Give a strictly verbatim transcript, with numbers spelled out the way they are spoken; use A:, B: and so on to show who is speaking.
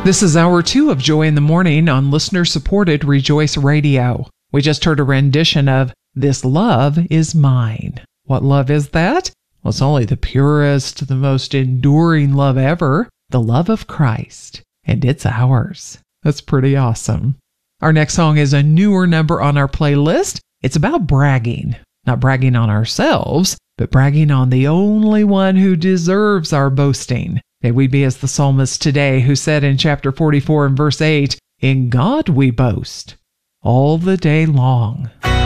A: This is hour two of Joy in the Morning on listener-supported Rejoice Radio. We just heard a rendition of This Love Is Mine. What love is that? Well, it's only the purest, the most enduring love ever, the love of Christ. And it's ours. That's pretty awesome. Our next song is a newer number on our playlist. It's about bragging. Not bragging on ourselves, but bragging on the only one who deserves our boasting. May we be as the psalmist today who said in chapter forty-four and verse eight, "In God we boast all the day long."